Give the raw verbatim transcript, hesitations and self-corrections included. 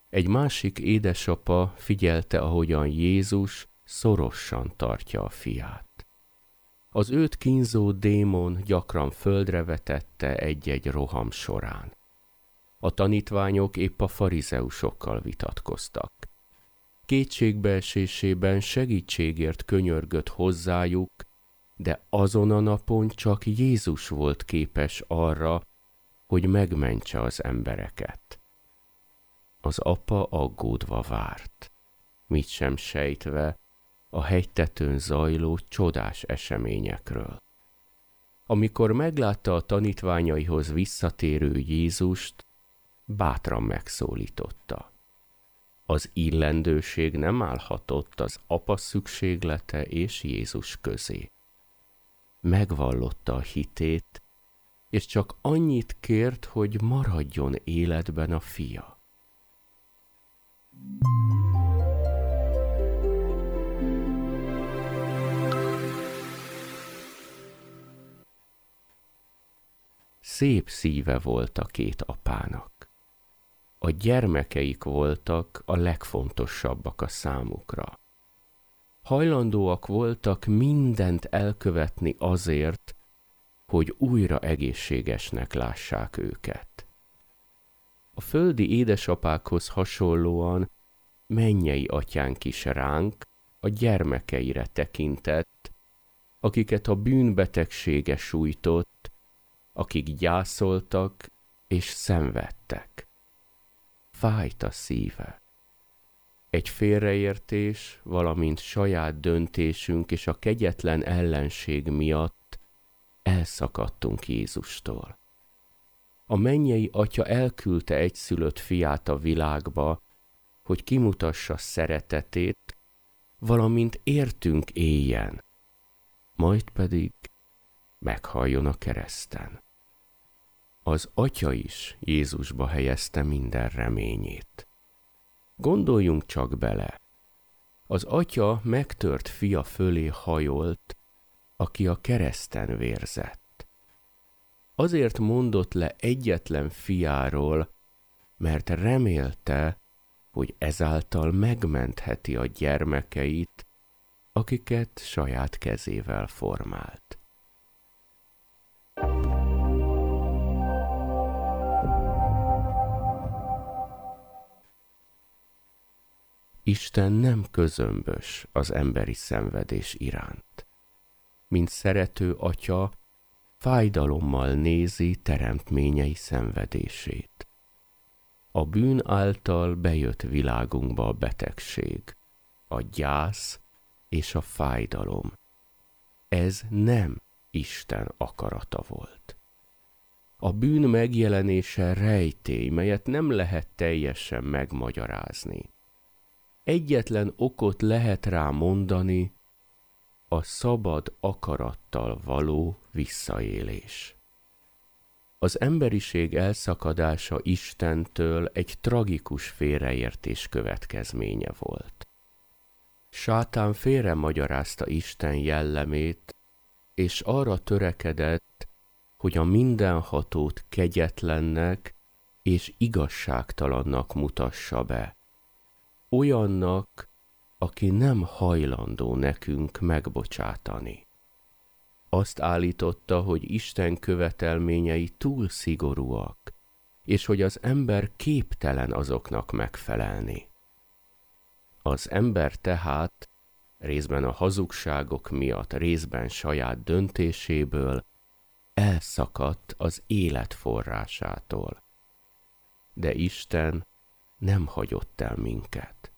Egy másik édesapa figyelte, ahogyan Jézus szorosan tartja a fiát. Az őt kínzó démon gyakran földre vetette egy-egy roham során. A tanítványok épp a farizeusokkal vitatkoztak. Kétségbeesésében segítségért könyörgött hozzájuk, de azon a napon csak Jézus volt képes arra, hogy megmentse az embereket. Az apa aggódva várt, mit sem sejtve a hegytetőn zajló csodás eseményekről. Amikor meglátta a tanítványaihoz visszatérő Jézust, bátran megszólította. Az illendőség nem állhatott az apa szükséglete és Jézus közé. Megvallotta a hitét, és csak annyit kért, hogy maradjon életben a fia. Szép szíve volt a két apának. A gyermekeik voltak a legfontosabbak a számukra. Hajlandóak voltak mindent elkövetni azért, hogy újra egészségesnek lássák őket. A földi édesapákhoz hasonlóan mennyei atyánk is ránk, a gyermekeire tekintett, akiket a bűnbetegsége sújtott, akik gyászoltak és szenvedtek. Fájt a szíve. Egy félreértés, valamint saját döntésünk és a kegyetlen ellenség miatt elszakadtunk Jézustól. A mennyei atya elküldte egyszülött fiát a világba, hogy kimutassa szeretetét, valamint értünk éljen, majd pedig meghalljon a kereszten. Az atya is Jézusba helyezte minden reményét. Gondoljunk csak bele, az atya megtört fia fölé hajolt, aki a kereszten vérzett. Azért mondott le egyetlen fiáról, mert remélte, hogy ezáltal megmentheti a gyermekeit, akiket saját kezével formált. Isten nem közömbös az emberi szenvedés iránt. Mint szerető atya, fájdalommal nézi teremtményei szenvedését. A bűn által bejött világunkba a betegség, a gyász és a fájdalom. Ez nem Isten akarata volt. A bűn megjelenése rejtély, melyet nem lehet teljesen megmagyarázni. Egyetlen okot lehet rá mondani, a szabad akarattal való visszaélés. Az emberiség elszakadása Istentől egy tragikus félreértés következménye volt. Sátán félremagyarázta Isten jellemét, és arra törekedett, hogy a mindenhatót kegyetlennek és igazságtalannak mutassa be. Olyannak, aki nem hajlandó nekünk megbocsátani. Azt állította, hogy Isten követelményei túl szigorúak, és hogy az ember képtelen azoknak megfelelni. Az ember tehát, részben a hazugságok miatt, részben saját döntéséből elszakadt az élet forrásától. De Isten nem hagyott el minket.